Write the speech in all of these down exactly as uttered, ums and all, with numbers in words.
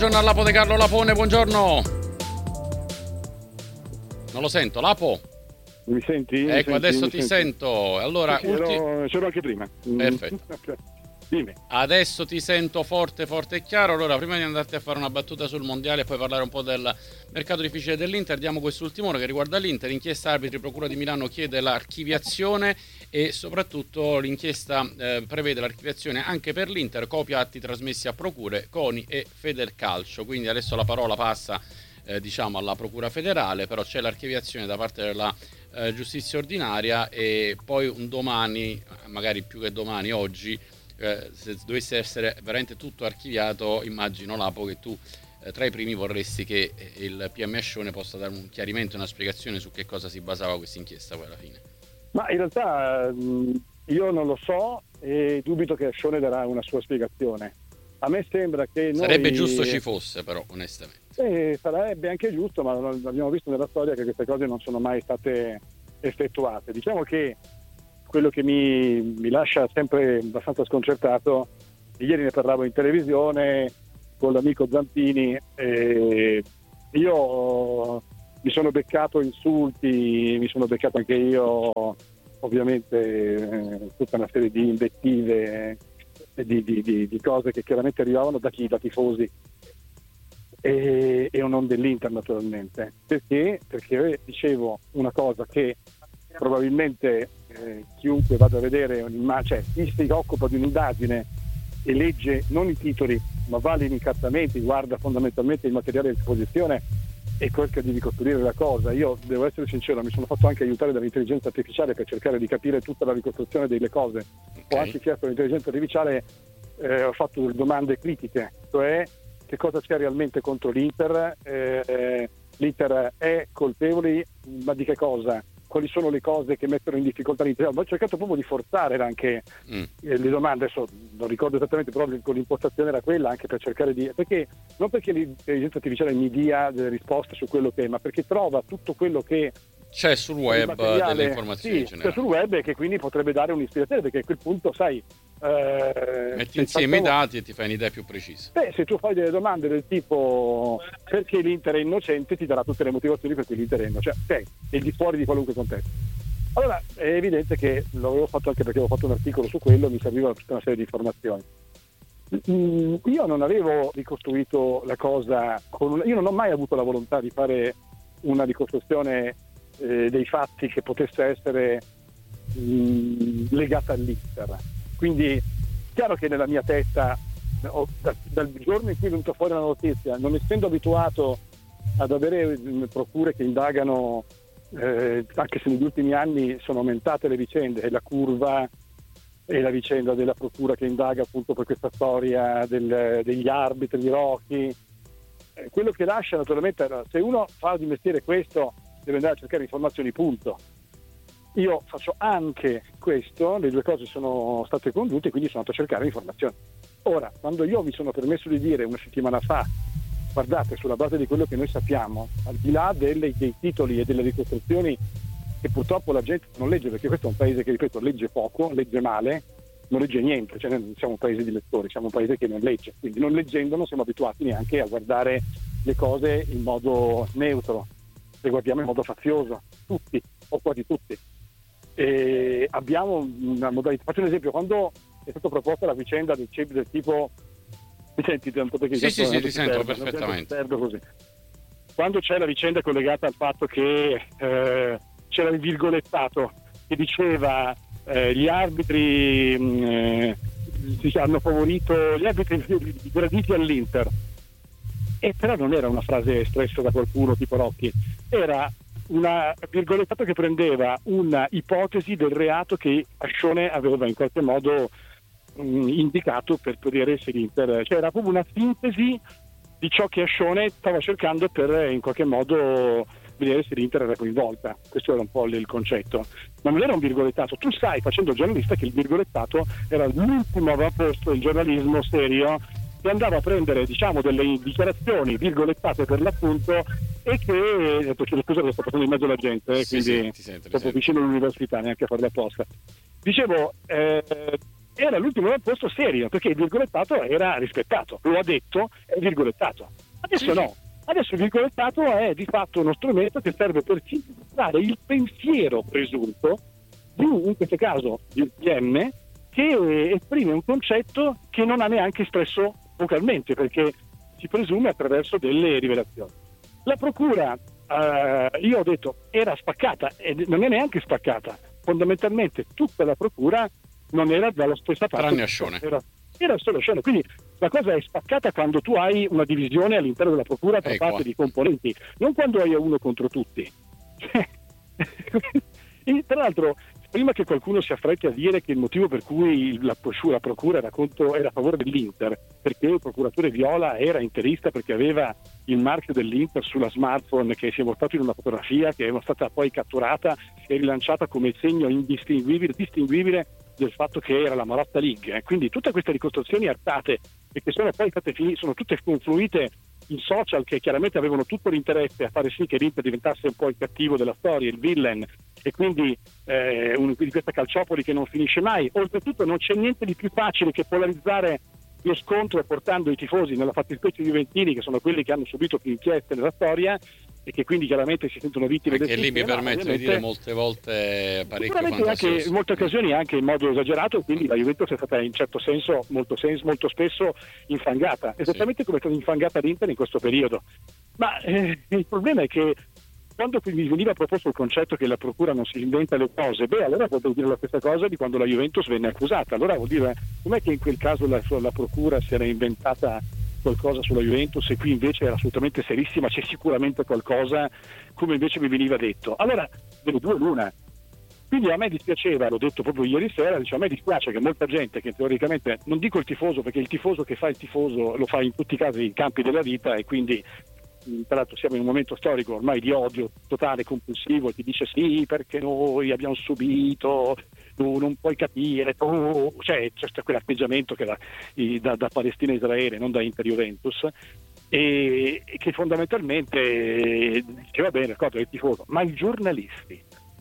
Buongiorno a Lapo De Carlo Lapone, buongiorno. Non lo sento, Lapo? Mi senti? Mi ecco, senti? adesso Mi ti senti? sento. Allora, Sì, sì, ulti... ero, c'ero anche prima. Perfetto. Dimmi. Adesso ti sento forte, forte e chiaro. Allora, prima di andarti a fare una battuta sul mondiale e poi parlare un po' del mercato difficile dell'Inter, diamo quest'ultimo ora che riguarda l'Inter. Inchiesta arbitri, Procura di Milano chiede l'archiviazione e soprattutto l'inchiesta eh, prevede l'archiviazione anche per l'Inter, copia atti trasmessi a procure, CONI e Federcalcio. Quindi adesso la parola passa eh, diciamo alla Procura federale, però c'è l'archiviazione da parte della eh, giustizia ordinaria e poi un domani, magari più che domani, oggi, Eh, se dovesse essere veramente tutto archiviato, immagino, Lapo, che tu eh, tra i primi vorresti che il P M Ascione possa dare un chiarimento, una spiegazione su che cosa si basava questa inchiesta poi alla fine. Ma in realtà mh, io non lo so e dubito che Ascione darà una sua spiegazione. A me sembra che noi... Sarebbe giusto ci fosse, però, onestamente. Eh, sarebbe anche giusto, ma abbiamo visto nella storia che queste cose non sono mai state effettuate. Diciamo che quello che mi, mi lascia sempre abbastanza sconcertato, ieri ne parlavo in televisione con l'amico Zampini, e io mi sono beccato insulti, mi sono beccato anche io ovviamente eh, tutta una serie di invettive e di, di, di, di cose che chiaramente arrivavano da chi? Da tifosi e, e non dell'Inter naturalmente. Perché? Perché dicevo una cosa che probabilmente eh, chiunque vada a vedere un'immagine, cioè chi si occupa di un'indagine e legge non i titoli ma va agli incartamenti, guarda fondamentalmente il materiale a disposizione e cerca di ricostruire la cosa. Io devo essere sincero, mi sono fatto anche aiutare dall'intelligenza artificiale per cercare di capire tutta la ricostruzione delle cose. Okay. Ho anche chiesto all'intelligenza artificiale, eh, ho fatto domande critiche, cioè che cosa c'è realmente contro l'Inter, eh, l'Inter è colpevole, ma di che cosa? Quali sono le cose che mettono in difficoltà l'Inter? Ho cercato proprio di forzare anche mm. eh, le domande, adesso non ricordo esattamente, però con l'impostazione era quella, anche per cercare di... perché non perché l'intelligenza artificiale mi dia delle risposte su quello che è, ma perché trova tutto quello che c'è sul web delle informazioni, sì, c'è sul web e che quindi potrebbe dare un'ispirazione, perché a quel punto sai eh, metti insieme i dati e ti fai un'idea più precisa. Beh, se tu fai delle domande del tipo perché l'Inter è innocente, ti darà tutte le motivazioni per cui l'Inter è innocente, cioè è di fuori di qualunque contesto. Allora è evidente che l'avevo fatto anche perché avevo fatto un articolo su quello, mi serviva tutta una serie di informazioni. Mm, io non avevo ricostruito la cosa con una, io non ho mai avuto la volontà di fare una ricostruzione eh, dei fatti che potesse essere mh, legata all'Inter. Quindi chiaro che nella mia testa ho, da, dal giorno in cui è venuta fuori la notizia, non essendo abituato ad avere mh, procure che indagano, eh, anche se negli ultimi anni sono aumentate le vicende, la curva e la vicenda della procura che indaga appunto per questa storia del, degli arbitri di Rocchi, eh, quello che lascia naturalmente, se uno fa di mestiere questo deve andare a cercare informazioni, punto. Io faccio anche questo, le due cose sono state congiunte, quindi sono andato a cercare informazioni. Ora, quando io mi sono permesso di dire una settimana fa, guardate, sulla base di quello che noi sappiamo, al di là delle, dei titoli e delle ricostruzioni che purtroppo la gente non legge, perché questo è un paese che, ripeto, legge poco, legge male, non legge niente, cioè non siamo un paese di lettori, siamo un paese che non legge, quindi non leggendo non siamo abituati neanche a guardare le cose in modo neutro, le guardiamo in modo fazioso, tutti, o quasi tutti. E abbiamo una modalità, faccio un esempio, quando è stata proposta la vicenda del C E B del tipo, mi senti tanto perché sì sì sì ti sento perdo, perfettamente perdo così. Quando c'è la vicenda collegata al fatto che eh, c'era il virgolettato che diceva eh, gli arbitri mh, eh, hanno favorito gli arbitri graditi all'Inter, e però non era una frase espressa da qualcuno tipo Rocchi, era una virgolettato che prendeva una ipotesi del reato che Ascione aveva in qualche modo mh, indicato per vedere se l'Inter, cioè era proprio una sintesi di ciò che Ascione stava cercando per in qualche modo vedere se l'Inter era coinvolta. Questo era un po' il concetto, ma non era un virgolettato. Tu sai, facendo giornalista, che il virgolettato era l'ultimo avamposto del giornalismo serio, che andava a prendere, diciamo, delle dichiarazioni virgolettate per l'appunto, e che, perché scusa che sto passando in mezzo alla gente, eh, sì, quindi sì, ti sento, ti proprio sento. vicino all'università, neanche a farle apposta. Dicevo, eh, era l'ultimo posto serio, perché il virgolettato era rispettato, lo ha detto, è virgolettato. Adesso sì. no, adesso il virgolettato è di fatto uno strumento che serve per filtrare il pensiero presunto di un, in questo caso di un P M, che esprime un concetto che non ha neanche espresso vocalmente, perché si presume attraverso delle rivelazioni. La procura, eh, io ho detto, era spaccata, e non è neanche spaccata, fondamentalmente tutta la procura non era dalla stessa parte. Tranne Ascione. Era, era solo Ascione, quindi la cosa è spaccata quando tu hai una divisione all'interno della procura tra ecco. parte di componenti, non quando hai uno contro tutti. E tra l'altro, prima che qualcuno si affretti a dire che il motivo per cui la, la procura era, contro, era a favore dell'Inter, perché il procuratore Viola era interista, perché aveva il marchio dell'Inter sulla smartphone che si è mostrato in una fotografia che è stata poi catturata e rilanciata come segno indistinguibile distinguibile del fatto che era la Marotta League, eh. Quindi tutte queste ricostruzioni artate e che sono poi state finite, sono tutte confluite in social, che chiaramente avevano tutto l'interesse a fare sì che l'Inter diventasse un po' il cattivo della storia, il villain, e quindi eh, un, di questa calciopoli che non finisce mai. Oltretutto non c'è niente di più facile che polarizzare lo scontro portando i tifosi, nella fattispecie juventini, che sono quelli che hanno subito più inchieste nella storia e che quindi chiaramente si sentono vittime del sistema. Che lì mi permetto di dire molte volte parecchio fantasioso. Anche in molte occasioni anche in modo esagerato, e quindi la Juventus è stata in certo senso molto, senso, molto spesso infangata, esattamente sì, come è stata infangata l'Inter in questo periodo. Ma eh, il problema è che quando mi veniva proposto il concetto che la procura non si inventa le cose, beh, allora potevo dire la stessa cosa di quando la Juventus venne accusata. Allora vuol dire, com'è che in quel caso la, la procura si era inventata qualcosa sulla Juventus e qui invece era assolutamente serissima, c'è sicuramente qualcosa, come invece mi veniva detto. Allora, delle due l'una. Quindi a me dispiaceva, l'ho detto proprio ieri sera, dice, a me dispiace che molta gente che teoricamente, non dico il tifoso, perché il tifoso che fa il tifoso lo fa in tutti i casi in campi della vita, e quindi tra l'altro siamo in un momento storico ormai di odio totale, compulsivo, e ti dice sì perché noi abbiamo subito, tu non puoi capire, tu, cioè c'è quell'atteggiamento che da, da, da Palestina a Israele, non da Inter Juventus, e, e che fondamentalmente diceva bene, d'accordo, è il tifoso, ma i giornalisti,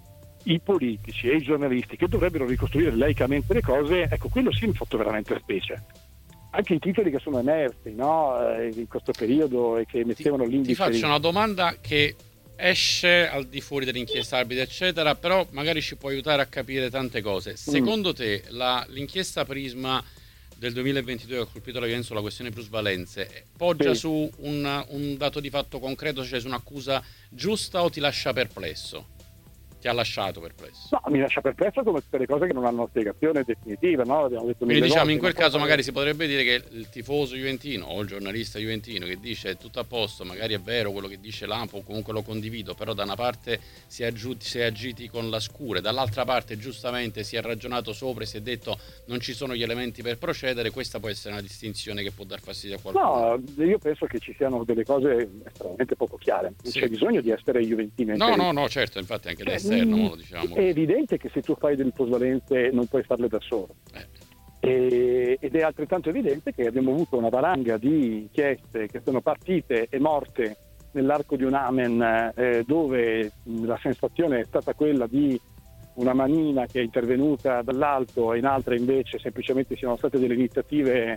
i politici e i giornalisti che dovrebbero ricostruire laicamente le cose, ecco, quello sì mi ha fatto veramente specie. Anche i titoli che sono emersi, no, in questo periodo e che mettevano ti, l'indice. Ti faccio una domanda che esce al di fuori dell'inchiesta arbitri eccetera, però magari ci può aiutare a capire tante cose. Secondo mm. te la, l'inchiesta Prisma del duemilaventidue che ha colpito la Juventus sulla questione plusvalenze poggia sì. su un, un dato di fatto concreto, cioè su un'accusa giusta, o ti lascia perplesso? Ti ha lasciato perplesso? No, mi lascia perplesso come tutte le cose che non hanno spiegazione definitiva, no? Abbiamo detto Quindi diciamo volte, in quel caso poi... magari si potrebbe dire che il tifoso juventino o il giornalista juventino che dice è tutto a posto, magari è vero quello che dice l'Ampo, o comunque lo condivido, però da una parte si è, aggiuti, si è agiti con la scure, dall'altra parte giustamente si è ragionato sopra e si è detto non ci sono gli elementi per procedere. Questa può essere una distinzione che può dar fastidio a qualcuno. No, io penso che ci siano delle cose estremamente poco chiare, non sì. c'è bisogno di essere juventino. No, no, no, certo, infatti anche da esterno, lo diciamo. È evidente che se tu fai delle plusvalenze non puoi farle da solo. Eh. E, ed è altrettanto evidente che abbiamo avuto una valanga di inchieste che sono partite e morte nell'arco di un amen, eh, dove la sensazione è stata quella di una manina che è intervenuta dall'alto, e in altre invece semplicemente siano state delle iniziative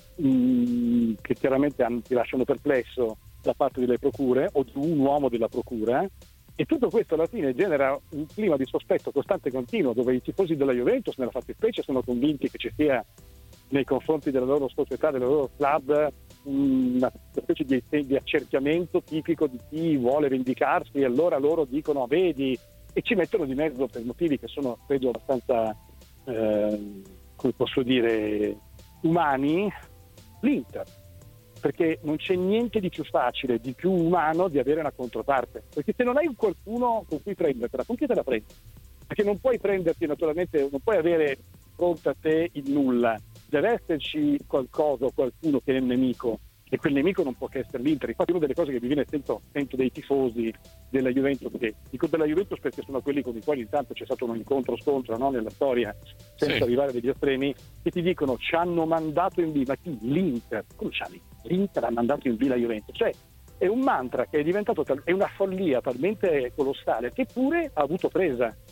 mh, che chiaramente hanno, ti lasciano perplesso da parte delle procure o di un uomo della procura. E tutto questo alla fine genera un clima di sospetto costante e continuo, dove i tifosi della Juventus nella fattispecie sono convinti che ci sia nei confronti della loro società, del loro club, una specie di, di accerchiamento tipico di chi vuole vendicarsi, e allora loro dicono vedi, e ci mettono di mezzo per motivi che sono credo abbastanza eh, come posso dire umani, l'Inter, perché non c'è niente di più facile, di più umano di avere una controparte, perché se non hai qualcuno con cui prendertela, con chi te la prendi? Perché non puoi prenderti, naturalmente, non puoi avere fronte a te il nulla, deve esserci qualcosa o qualcuno che è il nemico, e quel nemico non può che essere l'Inter. Infatti una delle cose che mi viene sento, sento dei tifosi della Juventus, perché dico della Juventus perché sono quelli con i quali intanto c'è stato un incontro scontro, no, nella storia, senza sì. arrivare degli estremi, che ti dicono ci hanno mandato in B, ma chi? L'Inter. Come c'ha l'Inter? L'Inter ha mandato in B la Juventus, cioè è un mantra che è diventato tal- è una follia talmente colossale che pure ha avuto presa.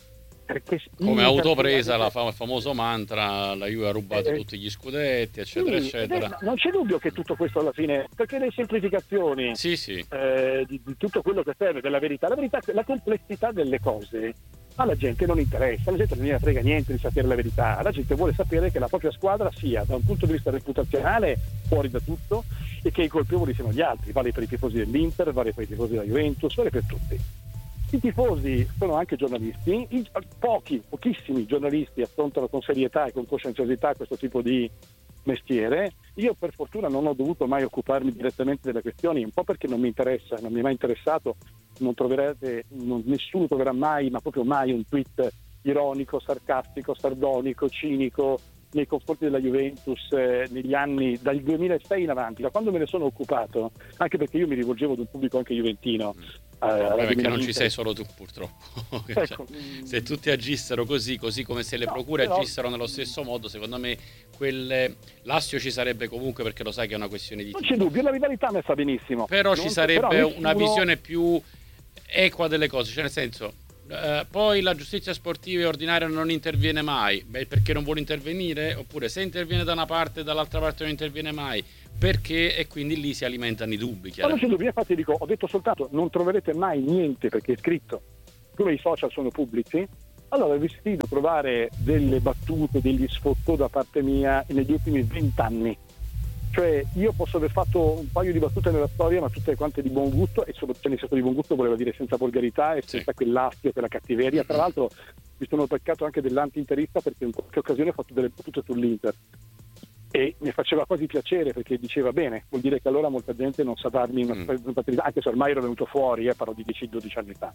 perché come autopresa la fam- il famoso mantra, la Juve ha rubato eh, tutti gli scudetti, eccetera, sì, eccetera. È, non c'è dubbio che tutto questo alla fine, perché le semplificazioni sì, sì. Eh, di, di tutto quello che serve, della verità, la verità, la complessità delle cose alla gente non interessa, alla gente non gliene frega niente di sapere la verità, la gente vuole sapere che la propria squadra sia da un punto di vista reputazionale fuori da tutto e che i colpevoli siano gli altri, vale per i tifosi dell'Inter, vale per i tifosi della Juventus, vale per tutti. I tifosi sono anche giornalisti, i, pochi, pochissimi giornalisti affrontano con serietà e con coscienziosità questo tipo di mestiere. Io per fortuna non ho dovuto mai occuparmi direttamente delle questioni, un po' perché non mi interessa, non mi è mai interessato, non troverete, non, nessuno troverà mai, ma proprio mai, un tweet ironico, sarcastico, sardonico, cinico nei confronti della Juventus eh, negli anni dal duemilasei in avanti, da quando me ne sono occupato, anche perché io mi rivolgevo ad un pubblico anche juventino. Vabbè, perché non ci sei solo tu, purtroppo. Ecco. Cioè, se tutti agissero così, così come se le no, procure però... agissero nello stesso modo, secondo me quelle... l'astio ci sarebbe comunque, perché lo sai che è una questione di non tipo. C'è dubbio, la rivalità messa benissimo. Però non ci sarebbe però nessuno... una visione più equa delle cose, cioè nel senso, eh, poi la giustizia sportiva e ordinaria non interviene mai, beh, perché non vuole intervenire, oppure se interviene da una parte e dall'altra parte non interviene mai, perché, e quindi lì si alimentano i dubbi. Ma non c'è dubbio, infatti dico, ho detto soltanto non troverete mai niente perché è scritto, come i social sono pubblici, allora vi sfido a trovare delle battute, degli sfottò da parte mia negli ultimi vent'anni. Cioè io posso aver fatto un paio di battute nella storia, ma tutte quante di buon gusto, e soprattutto nel senso di buon gusto voleva dire senza volgarità e senza sì. quell'astio, quella cattiveria. Tra l'altro mi sono peccato anche dell'anti-interista perché in qualche occasione ho fatto delle battute sull'Inter. E mi faceva quasi piacere perché diceva bene, vuol dire che allora molta gente non sa darmi una mm. anche se ormai ero venuto fuori, eh, parlo di dieci dodici anni fa.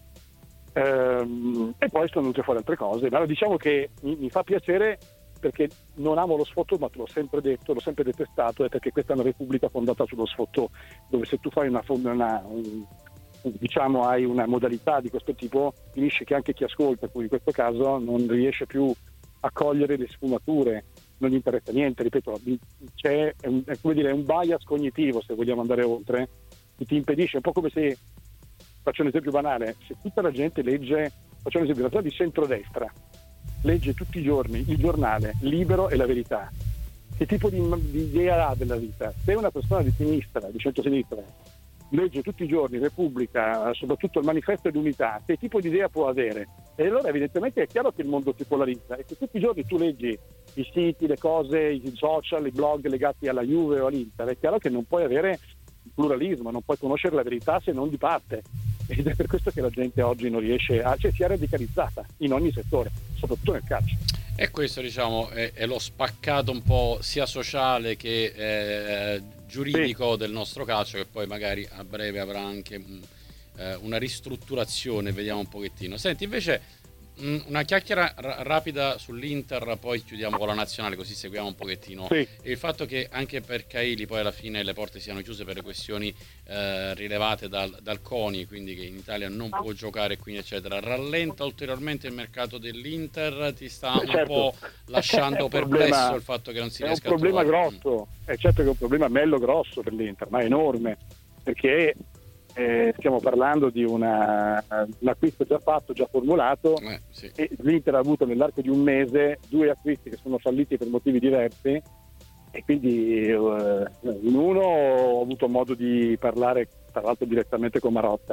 Ehm, e poi sono venute fuori altre cose. Ma diciamo che mi, mi fa piacere perché non amo lo sfottò, ma te l'ho sempre detto, l'ho sempre detestato, è perché questa è una repubblica fondata sullo sfottò, dove se tu fai una, una un, diciamo hai una modalità di questo tipo, finisce che anche chi ascolta, come in questo caso, non riesce più a cogliere le sfumature. Non gli interessa niente, ripeto, c'è è un, è come dire, è un bias cognitivo, se vogliamo andare oltre, che ti impedisce, un po' come se, faccio un esempio banale, se tutta la gente legge, faccio un esempio, la persona di centrodestra legge tutti i giorni il giornale Libero e La Verità, che tipo di, di idea ha della vita? Se una persona di sinistra, di centrosinistra, legge tutti i giorni Repubblica, soprattutto il Manifesto dell'Unità, che tipo di idea può avere? E allora evidentemente è chiaro che il mondo si polarizza e se tutti i giorni tu leggi i siti, le cose, i social, i blog legati alla Juve o all'Inter, è chiaro che non puoi avere pluralismo, non puoi conoscere la verità se non di parte, ed è per questo che la gente oggi non riesce a, cioè si è radicalizzata in ogni settore, soprattutto nel calcio. E questo diciamo è, è lo spaccato un po' sia sociale che eh, giuridico sì. del nostro calcio, che poi magari a breve avrà anche mh, eh, una ristrutturazione, vediamo un pochettino. Senti, invece mh, una chiacchiera r- rapida sull'Inter, poi chiudiamo con la nazionale, così seguiamo un pochettino. Sì. E il fatto che anche per Caili poi alla fine le porte siano chiuse per le questioni eh, rilevate dal, dal CONI, quindi che in Italia non può giocare, quindi eccetera, rallenta ulteriormente il mercato dell'Inter, ti sta un certo. po' lasciando perplesso problema, il fatto che non si riesca a trovare. È un problema grosso, è certo che è un problema bello grosso per l'Inter, ma enorme, perché eh, stiamo parlando di una, un acquisto già fatto, già formulato, eh, sì. e l'Inter ha avuto nell'arco di un mese due acquisti che sono falliti per motivi diversi, e quindi eh, in uno ho avuto modo di parlare tra l'altro direttamente con Marotta,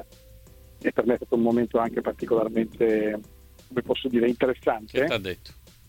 e per me è stato un momento anche particolarmente, come posso dire, interessante. Che ti ha detto?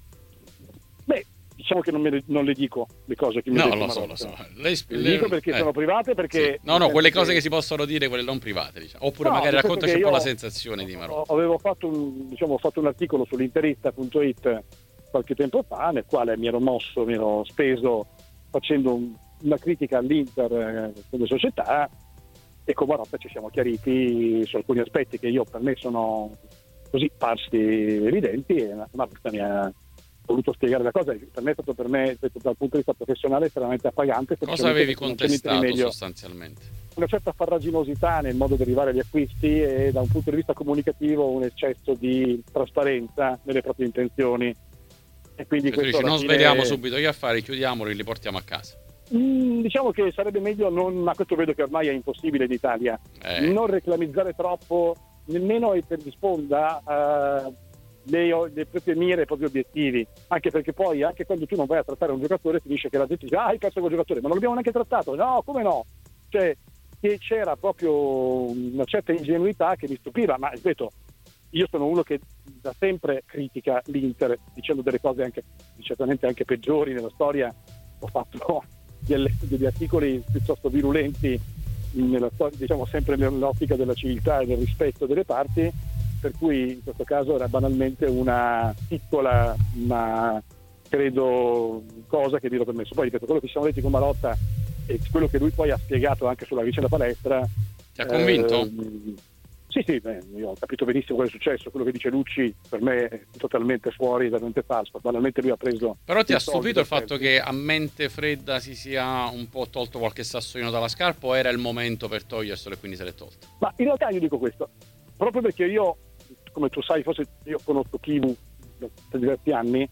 Beh, diciamo che non, me le, non le dico le cose che mi no, ha detto lo so, Marotta. lo so. Lei sp- le dico perché eh. sono private, perché sì. no no quelle cose che... che si possono dire, quelle non private, diciamo. Oppure no, magari raccontaci un po' la sensazione di Marotta. Avevo fatto un, diciamo, ho fatto un articolo sull'interista punto it qualche tempo fa, nel quale mi ero mosso, mi ero speso facendo un, una critica all'Inter eh, come società, e con Marotta ci siamo chiariti su alcuni aspetti che io per me sono così parsi evidenti, e Marotta mi ha voluto spiegare la cosa. Per me è stato, per me dal punto di vista professionale, estremamente appagante. Cosa avevi contestato sostanzialmente? Una certa farraginosità nel modo di arrivare agli acquisti, e da un punto di vista comunicativo un eccesso di trasparenza nelle proprie intenzioni. E quindi cioè, questo dici, non fine... sveliamo subito gli affari, chiudiamoli, li portiamo a casa. Mm, diciamo che sarebbe meglio non, ma questo vedo che ormai è impossibile in Italia, eh. non reclamizzare troppo, nemmeno per risponda uh, le, le proprie mire, i propri obiettivi, anche perché poi anche quando tu non vai a trattare un giocatore finisce che la gente dice ah hai perso quel giocatore, ma non l'abbiamo neanche trattato, no come no, cioè che c'era proprio una certa ingenuità che mi stupiva, ma ripeto, io sono uno che da sempre critica l'Inter dicendo delle cose anche certamente anche peggiori nella storia, ho fatto delle, degli articoli piuttosto virulenti nella storia, diciamo sempre nell'ottica della civiltà e del rispetto delle parti, per cui in questo caso era banalmente una piccola ma credo cosa che vi ho permesso. Poi ripeto, quello che ci siamo detti con Marotta e quello che lui poi ha spiegato anche sulla vicenda palestra ti ha convinto? Eh, sì sì, beh, io ho capito benissimo cosa è successo, quello che dice Lucci per me è totalmente fuori, totalmente falso, banalmente lui ha preso. Però ti ha stupito il fatto che a mente fredda si sia un po' tolto qualche sassolino dalla scarpa, o era il momento per toglierselo e quindi se l'è tolto? Ma in realtà io dico questo, proprio perché io, come tu sai, forse io conosco Kivu da diversi anni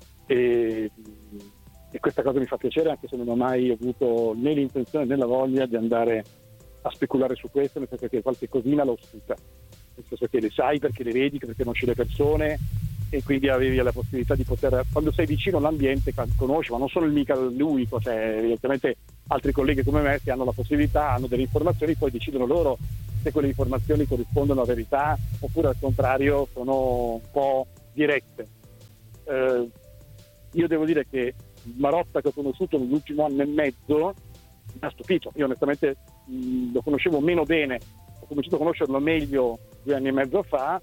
e, e questa cosa mi fa piacere, anche se non ho mai avuto né l'intenzione né la voglia di andare a speculare su questo, nel senso che qualche cosina l'ho sputa, nel senso che le sai perché le vedi, perché conosci le persone e quindi avevi la possibilità di poter, quando sei vicino all'ambiente conosci, ma non solo mica l'unico, cioè evidentemente altri colleghi come me che hanno la possibilità, hanno delle informazioni, poi decidono loro se quelle informazioni corrispondono a verità oppure al contrario sono un po' dirette. Eh, io devo dire che Marotta, che ho conosciuto nell'ultimo anno e mezzo, mi ha stupito. Io onestamente mh, lo conoscevo meno bene, ho cominciato a conoscerlo meglio due anni e mezzo fa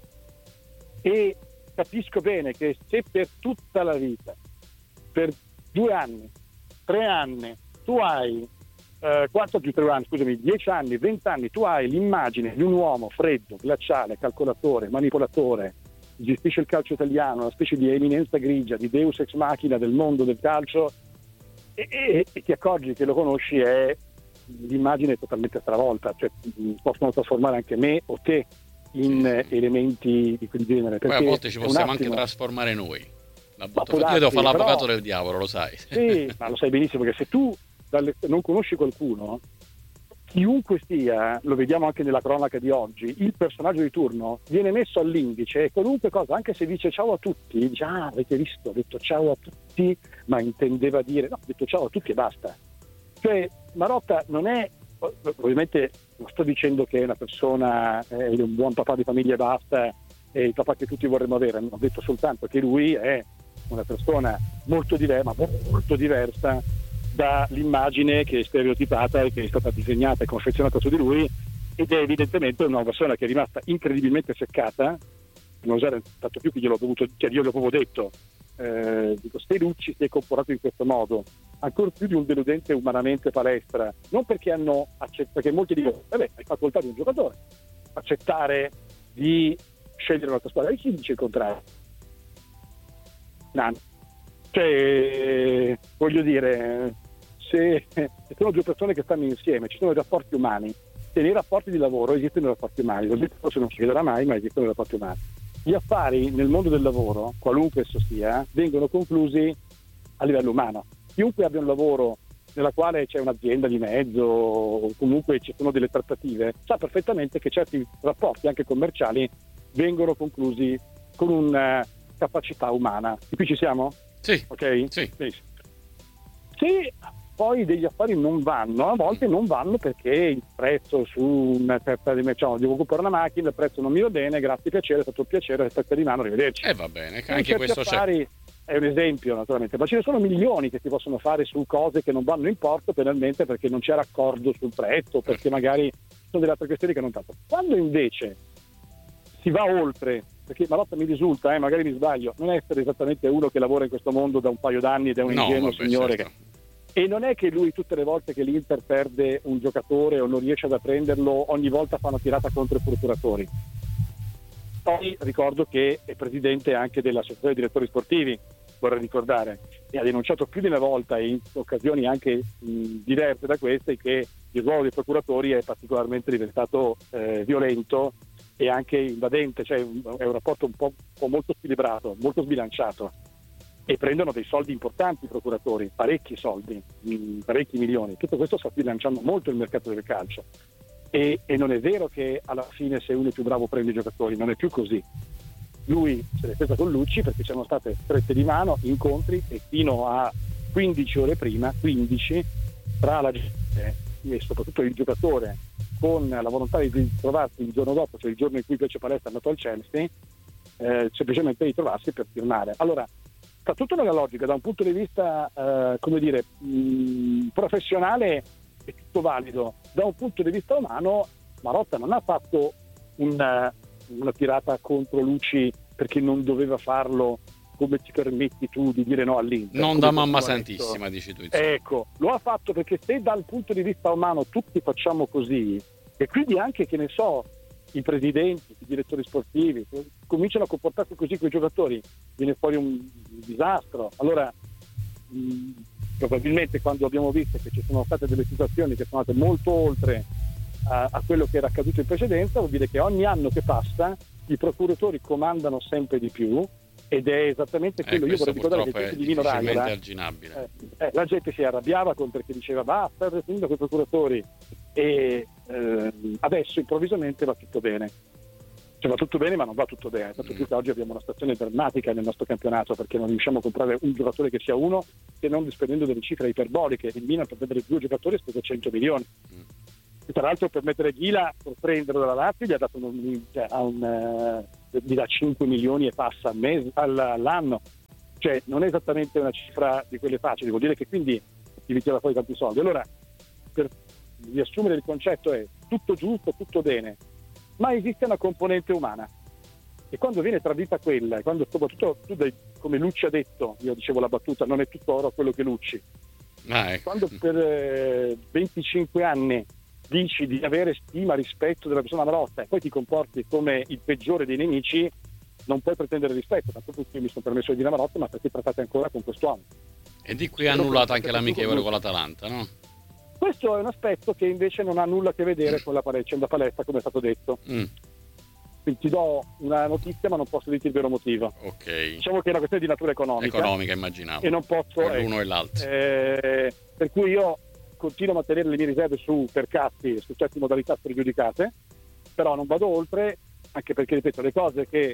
e capisco bene che se per tutta la vita, per due anni, tre anni, tu hai eh, quattro più tre anni, scusami, dieci anni, vent'anni, tu hai l'immagine di un uomo freddo, glaciale, calcolatore, manipolatore, gestisce il calcio italiano, una specie di eminenza grigia, di deus ex machina del mondo del calcio, e, e, e ti accorgi che lo conosci e l'immagine è totalmente stravolta, cioè possono trasformare anche me o te in eh, elementi di quel genere. Poi a volte ci possiamo anche trasformare noi. La butto, io devo fare l'avvocato però, del diavolo, lo sai. Sì, ma lo sai benissimo che se tu dalle, non conosci qualcuno, chiunque sia, lo vediamo anche nella cronaca di oggi, il personaggio di turno viene messo all'indice e qualunque cosa, anche se dice ciao a tutti, dice ah avete visto, ho detto ciao a tutti, ma intendeva dire no, ho detto ciao a tutti e basta. Cioè Marotta non è, ovviamente non sto dicendo che è una persona, è un buon papà di famiglia e basta, è il papà che tutti vorremmo avere, ho detto soltanto che lui è una persona molto diversa, ma molto diversa dall'immagine che è stereotipata e che è stata disegnata e confezionata su di lui, ed è evidentemente una persona che è rimasta incredibilmente seccata, non usare tanto più che gliel'ho dovuto, cioè io l'avevo detto, eh, dico se Lucci si è comportato in questo modo, ancora più di un deludente umanamente palestra, non perché hanno accettato, perché molti dicono vabbè hai facoltà di un giocatore accettare di scegliere un'altra squadra, e chi dice il contrario? No. Cioè voglio dire, se ci sono due persone che stanno insieme, ci sono i rapporti umani, e nei rapporti di lavoro esistono i rapporti umani, lo detto forse non si vedrà mai, ma esistono i rapporti umani. Gli affari nel mondo del lavoro, qualunque esso sia, vengono conclusi a livello umano. Chiunque abbia un lavoro nella quale c'è un'azienda di mezzo o comunque ci sono delle trattative, sa perfettamente che certi rapporti anche commerciali vengono conclusi con una capacità umana. E qui ci siamo? Sì. Ok? Sì. Sì. Se poi degli affari non vanno, a volte non vanno perché il prezzo su una certa dimensione, devo comprare una macchina, il prezzo non mi va bene, grazie, piacere, è stato un piacere, aspetta di mano, arrivederci. E eh, va bene, anche questo affari, c'è. È un esempio naturalmente, ma ce ne sono milioni che si possono fare su cose che non vanno in porto penalmente perché non c'è raccordo sul prezzo, perché magari sono delle altre questioni che non tanto. Quando invece si va oltre, perché Marotta mi risulta, eh, magari mi sbaglio, non essere esattamente uno che lavora in questo mondo da un paio d'anni ed è un no, ingenuo vabbè, signore certo. che... E non è che lui tutte le volte che l'Inter perde un giocatore o non riesce ad apprenderlo ogni volta fa una tirata contro i procuratori. Poi ricordo che è presidente anche dell'associazione dei direttori sportivi, vorrei ricordare, e ha denunciato più di una volta in occasioni anche mh, diverse da queste che il ruolo dei procuratori è particolarmente diventato eh, violento e anche invadente, cioè è un rapporto un po', un po' molto squilibrato, molto sbilanciato. E prendono dei soldi importanti i procuratori, parecchi soldi, mh, parecchi milioni. Tutto questo sta sbilanciando molto il mercato del calcio. E, e non è vero che alla fine se uno è più bravo prende i giocatori, non è più così. lui se l'è presa con Lucci perché c'erano state strette di mano, incontri, e fino a quindici ore prima, quindici, tra la gente e soprattutto il giocatore, con la volontà di trovarsi il giorno dopo, cioè il giorno in cui invece Palestra è andato al Chelsea, eh, semplicemente di trovarsi per firmare. Allora, sta tutto nella logica, da un punto di vista eh, come dire mh, professionale è tutto valido, da un punto di vista umano Marotta non ha fatto una, una tirata contro Lucci perché non doveva farlo, come ti permetti tu di dire no all'Inter. Non da mamma santissima, dici tu. Insomma. Ecco, lo ha fatto perché se dal punto di vista umano tutti facciamo così, e quindi anche, che ne so, i presidenti, i direttori sportivi cominciano a comportarsi così con i giocatori, viene fuori un disastro. Allora mh, probabilmente quando abbiamo visto che ci sono state delle situazioni che sono andate molto oltre a, a quello che era accaduto in precedenza, vuol dire che ogni anno che passa i procuratori comandano sempre di più, ed è esattamente quello. Eh, Io vorrei ricordare che è di Mino Raiola, arginabile. Eh, eh, la gente si arrabbiava con, perché diceva basta, arrestando con i procuratori, e eh, adesso improvvisamente va tutto bene. Cioè va tutto bene, ma non va tutto bene. Tanto più che oggi abbiamo una situazione drammatica nel nostro campionato, perché non riusciamo a comprare un giocatore che sia uno, se non spendendo delle cifre iperboliche. Il Milan per prendere due giocatori ha speso cento milioni. Mm. E tra l'altro per mettere Ghila, per prenderlo dalla Lazio, gli ha dato un, cioè, a un, uh, gli dà cinque milioni e passa al mese, all'anno. Cioè non è esattamente una cifra di quelle facili, vuol dire che quindi ti ritira fuori tanti soldi. Allora, per riassumere il concetto, è tutto giusto, tutto bene, ma esiste una componente umana, e quando viene tradita quella, e quando soprattutto tu dai, come Lucci ha detto, io dicevo la battuta, non è tutto oro quello che lucci. Ah, ecco. Quando per eh, venticinque anni dici di avere stima, rispetto della persona Marotta, e poi ti comporti come il peggiore dei nemici, non puoi pretendere rispetto. Tanto che io mi sono permesso di dire Marotta, ma perché trattate ancora con quest'uomo? E di qui ha annullato anche l'amichevole con l'Atalanta, no? Questo è un aspetto che invece non ha nulla a che vedere con la vicenda Palestra, come è stato detto. Mm. Quindi ti do una notizia, ma non posso dirti il vero motivo. Ok. Diciamo che è una questione di natura economica. Economica, immaginavo. E non posso. Per l'uno eh, e l'altro. Eh, per cui io continuo a mantenere le mie riserve su percassi e su certe modalità pregiudicate, però non vado oltre, anche perché, ripeto, le cose che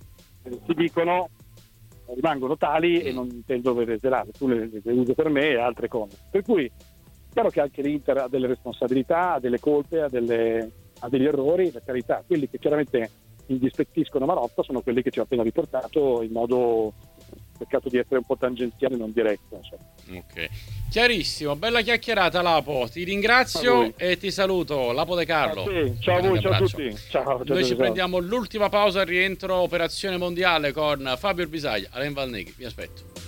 si dicono rimangono tali mm. e non intendo reservare. Tu le, le uso per me e altre cose. Per cui chiaro che anche l'Inter ha delle responsabilità, ha delle colpe, ha, delle, ha degli errori, per carità. Quelli che chiaramente indispettiscono Marotta sono quelli che ci ho appena riportato in modo, peccato di essere un po' tangenziale, non diretto. Insomma. Ok, chiarissimo, bella chiacchierata Lapo, ti ringrazio e ti saluto. Lapo De Carlo. Ah, sì. Ciao a voi, ciao a tutti. Ciao, ciao, Noi ciao, ci ciao. prendiamo l'ultima pausa al rientro Operazione Mondiale con Fabio Bisaglia, Alain Valneghi, vi aspetto.